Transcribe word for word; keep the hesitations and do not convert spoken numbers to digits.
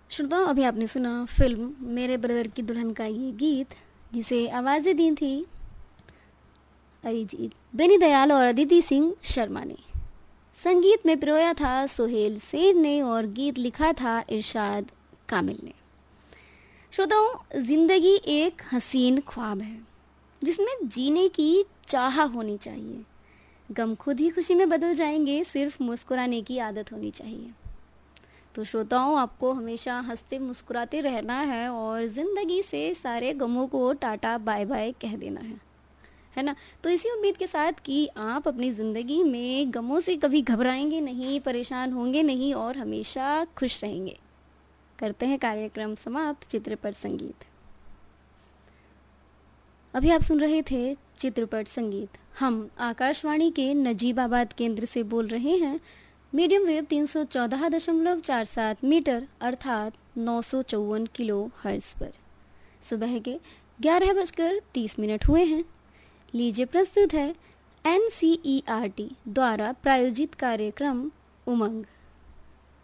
श्रोताओं, अभी आपने सुना फिल्म मेरे ब्रदर की दुल्हन का ये गीत, जिसे आवाज़ें दी थी अरिजीत, बेनी दयाल और अदिति सिंह शर्मा ने। संगीत में पिरोया था सोहेल सेन ने और गीत लिखा था इरशाद कामिल ने। श्रोताओं, जिंदगी एक हसीन ख्वाब है जिसमें जीने की चाह होनी चाहिए। गम खुद ही खुशी में बदल जाएंगे, सिर्फ मुस्कुराने की आदत होनी चाहिए। तो श्रोताओं, आपको हमेशा हंसते मुस्कुराते रहना है और ज़िंदगी से सारे गमों को टाटा बाय बाय कह देना है है ना। तो इसी उम्मीद के साथ कि आप अपनी ज़िंदगी में गमों से कभी घबराएंगे नहीं, परेशान होंगे नहीं और हमेशा खुश रहेंगे, करते हैं कार्यक्रम समाप्त चित्रपट संगीत। अभी आप सुन रहे थे चित्रपट संगीत। हम आकाशवाणी के नजीबाबाद केंद्र से बोल रहे हैं, मीडियम वेव तीन सौ चौदह दशमलव चार सात मीटर अर्थात नौ सौ चौवन किलो हर्ट्ज पर। सुबह के ग्यारह बजकर तीस मिनट हुए हैं। लीजिए प्रस्तुत है N C E R T द्वारा प्रायोजित कार्यक्रम उमंग।